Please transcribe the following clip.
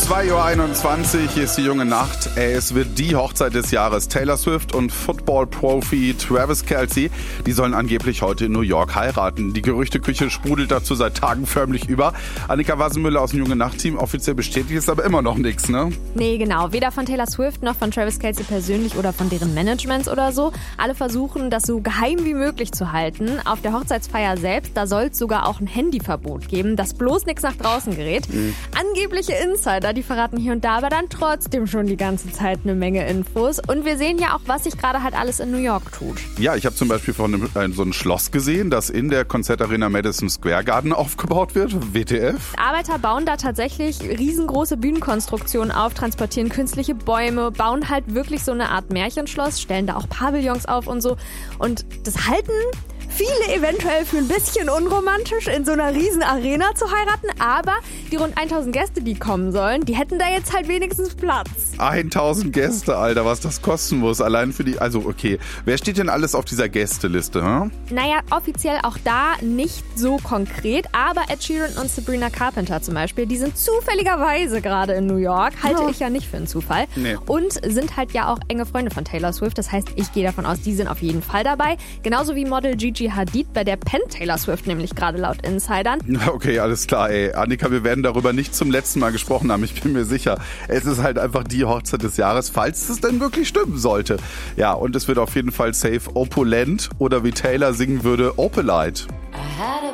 2:21 Uhr, hier ist die junge Nacht. Es wird die Hochzeit des Jahres. Taylor Swift und Football-Profi Travis Kelce, die sollen angeblich heute in New York heiraten. Die Gerüchteküche sprudelt dazu seit Tagen förmlich über. Annika Wassenmüller aus dem junge Nacht-Team, offiziell bestätigt ist aber immer noch nichts, ne? Nee, genau. Weder von Taylor Swift noch von Travis Kelce persönlich oder von deren Managements oder so. Alle versuchen, das so geheim wie möglich zu halten. Auf der Hochzeitsfeier selbst, da soll es sogar auch ein Handyverbot geben, dass bloß nichts nach draußen gerät. Angebliche Insider, die verraten hier und da aber dann trotzdem schon die ganze Zeit eine Menge Infos. Und wir sehen ja auch, was sich gerade halt alles in New York tut. Ja, ich habe zum Beispiel von so ein Schloss gesehen, das in der Konzertarena Madison Square Garden aufgebaut wird. WTF? Arbeiter bauen da tatsächlich riesengroße Bühnenkonstruktionen auf, transportieren künstliche Bäume, bauen halt wirklich so eine Art Märchenschloss, stellen da auch Pavillons auf und so. Und das halten viele eventuell für ein bisschen unromantisch, in so einer riesen Arena zu heiraten, aber die rund 1000 Gäste, die kommen sollen, die hätten da jetzt halt wenigstens Platz. 1000 Gäste, Alter, was das kosten muss. Allein für die, also okay. Wer steht denn alles auf dieser Gästeliste, hm? Naja, offiziell auch da nicht so konkret, aber Ed Sheeran und Sabrina Carpenter zum Beispiel, die sind zufälligerweise gerade in New York, halte ich ja nicht für einen Zufall. Nee. Und sind halt ja auch enge Freunde von Taylor Swift, das heißt, ich gehe davon aus, die sind auf jeden Fall dabei. Genauso wie Model Gigi Hadid, bei der pennt Taylor Swift nämlich gerade laut Insidern. Okay, alles klar, ey. Annika, wir werden darüber nicht zum letzten Mal gesprochen haben, ich bin mir sicher. Es ist halt einfach die Hochzeit des Jahres, falls es denn wirklich stimmen sollte. Ja, und es wird auf jeden Fall safe opulent oder wie Taylor singen würde, opulite.